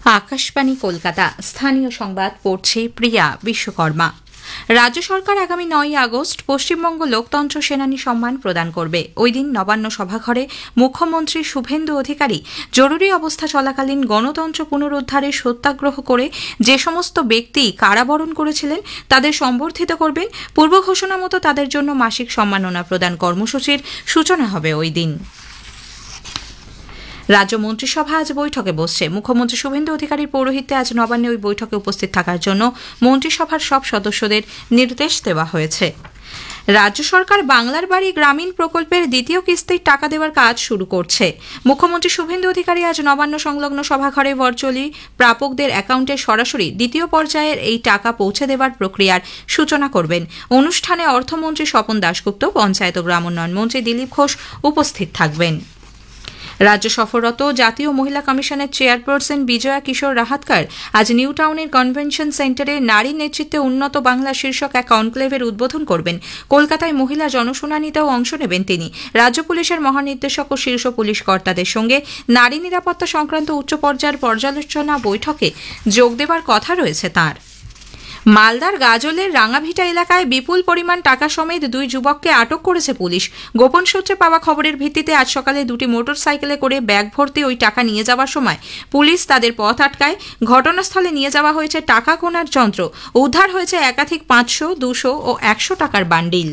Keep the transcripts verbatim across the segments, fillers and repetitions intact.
আকাশবাণী কলকাতা। স্থানীয় সংবাদ পড়ছে প্রিয়া বিশ্বকর্মা। রাজ্য সরকার আগামী নয় আগস্ট পশ্চিমবঙ্গ লোকতন্ত্র সেনানী সম্মান প্রদান করবে। ওই দিন নবান্ন সভাঘরে মুখ্যমন্ত্রী শুভেন্দু অধিকারী জরুরি অবস্থা চলাকালীন গণতন্ত্র পুনরুদ্ধারে সত্যাগ্রহ করে যে সমস্ত ব্যক্তি কারাবরণ করেছিলেন তাদের সম্বর্ধিত করবেন। পূর্ব ঘোষণা মতো তাদের জন্য মাসিক সম্মাননা প্রদান কর্মসূচির সূচনা হবে ওই দিন। রাজ্য মন্ত্রিসভা আজ বৈঠকে বসছে। মুখ্যমন্ত্রী শুভেন্দু অধিকারীর পৌরোহিত্যে আজ নবান্নে ওই বৈঠকে উপস্থিত থাকার জন্য মন্ত্রিসভার সব সদস্যদের নির্দেশ দেওয়া হয়েছে। রাজ্য সরকার বাংলার বাড়ি গ্রামীণ প্রকল্পের দ্বিতীয় কিস্তির টাকা দেওয়ার কাজ শুরু করছে। মুখ্যমন্ত্রী শুভেন্দু অধিকারী আজ নবান্ন সংলগ্ন সভাঘরে ভার্চুয়ালি প্রাপকদের অ্যাকাউন্টে সরাসরি দ্বিতীয় পর্যায়ের এই টাকা পৌঁছে দেওয়ার প্রক্রিয়ার সূচনা করবেন। অনুষ্ঠানে অর্থমন্ত্রী স্বপন দাশগুপ্ত, পঞ্চায়েত ও গ্রামোন্নয়ন মন্ত্রী দিলীপ ঘোষ উপস্থিত থাকবেন। রাজ্য সফররত জাতীয় মহিলা কমিশনের চেয়ারপারসন বিজয়া কিশোর রাহাতকার আজ নিউ টাউনের কনভেনশন সেন্টারে নারী নেতৃত্বে উন্নত বাংলা শীর্ষক এক কনক্লেভের উদ্বোধন করবেন। কলকাতায় মহিলা জনশুনানিতেও অংশ নেবেন তিনি। রাজ্য পুলিশের মহানির্দেশক ও শীর্ষ পুলিশ কর্তাদের সঙ্গে নারী নিরাপত্তা সংক্রান্ত উচ্চ পর্যায়ের পর্যালোচনা বৈঠকে যোগ দেবার কথা রয়েছে তাঁর। মালদার গাজলের রাঙাভিটা এলাকায় বিপুল পরিমাণ টাকা সমেত দুই যুবককে আটক করেছে পুলিশ। গোপন সূত্রে পাওয়া খবরের ভিত্তিতে আজ সকালে দুটি মোটর সাইকেলে করে ব্যাগ ভর্তি ওই টাকা নিয়ে যাওয়ার সময় পুলিশ তাদের পথ আটকায়। ঘটনাস্থলে নিয়ে যাওয়া হয়েছে টাকা গোনার যন্ত্র। উদ্ধার হয়েছে একাধিক পাঁচশো, দুশো ও একশো টাকার বান্ডিল।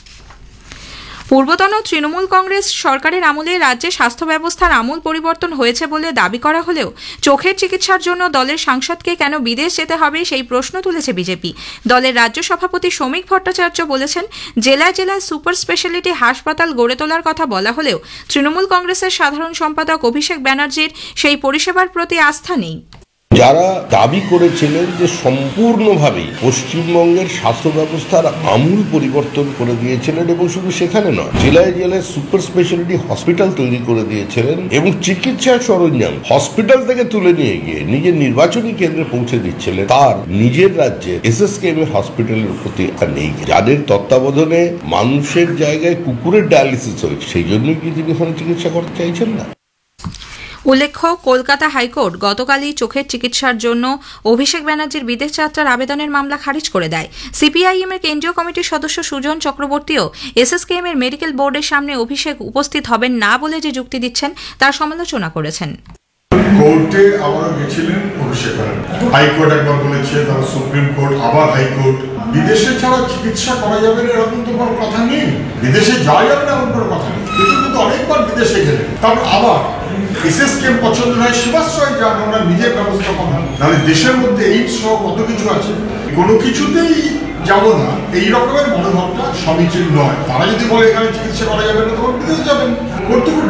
পূর্বতন তৃণমূল কংগ্রেস সরকারের আমলে রাজ্যে স্বাস্থ্য ব্যবস্থার আমূল পরিবর্তন হয়েছে বলে দাবি করা হলেও চোখের চিকিৎসার জন্য দলের সাংসদকে কেন বিদেশ যেতে হবে সেই প্রশ্ন তুলেছে বিজেপি। দলের রাজ্য সভাপতি শ্রমিক ভট্টাচার্য বলেছেন, জেলায় জেলায় সুপার স্পেশালিটি হাসপাতাল গড়ে তোলার কথা বলা হলেও তৃণমূল কংগ্রেসের সাধারণ সম্পাদক অভিষেক ব্যানার্জির সেই পরিষেবার প্রতি আস্থা নেই। যারা দাবি করেছিলেন যে সম্পূর্ণভাবেই পশ্চিমবঙ্গের স্বাস্থ্য ব্যবস্থার আমূল পরিবর্তন করে দিয়েছিলেন এবং শুধু সেখানে নয়, জেলায় জেলায় সুপার স্পেশালিটি হসপিটাল তৈরি করে দিয়েছিলেন এবং চিকিৎসা সরঞ্জাম হসপিটাল থেকে তুলে নিয়ে গিয়ে নিজের নির্বাচনী কেন্দ্রে পৌঁছে দিচ্ছিলেন, তার নিজের রাজ্যে এসএসকেএম এর হসপিটালের প্রতি আর নেই। যাদের তত্ত্বাবধানে মানুষের জায়গায় কুকুরের ডায়ালিসিস হয়েছে, সেই জন্যই কি তিনি ওখানে চিকিৎসা করতে চাইছেন না? উল্লেখ্য, কলকাতা হাইকোর্ট গতকালই চোখের চিকিৎসার জন্য অভিষেক ব্যানার্জির বিদেশ যাত্রার আবেদনের মামলা খারিজ করে দেয়। সিপিআইএম এর কেন্দ্রীয় কমিটির সদস্য সুজন চক্রবর্তীও এসএসকেএম এর মেডিকেল বোর্ডের সামনে অভিষেক উপস্থিত হবেন না বলে যে যুক্তি দিচ্ছেন তার সমালোচনা করেছেন। কোর্টে আবারও গেছিলেন অভিষেক ব্যানার্জি, হাইকোর্ট একবার বলেছে, তারপর সুপ্রিম কোর্ট, আবার হাইকোর্ট। বিদেশে ছাড়া চিকিৎসা করা যাবে না এরকম তো কোনো কথা নেই, বিদেশে যাওয়া যাবে না এরকম কোনো কথা নেই। কিন্তু কিন্তু অনেকবার বিদেশে গেলেন, তারপর আবার এসএসকেএম পছন্দ হয় শিবাশ্রয় যান, আমরা নিজের ব্যবস্থা করা। তাহলে দেশের মধ্যে এইডস সহ কত কিছু আছে, কোনো কিছুতেই যাবো না, এই রকমের মনোভাবটা সমীচীন নয়। তারা যদি বলে এখানে চিকিৎসা করা যাবে না, তখন বিদেশে যাবেন। কর্তৃপক্ষ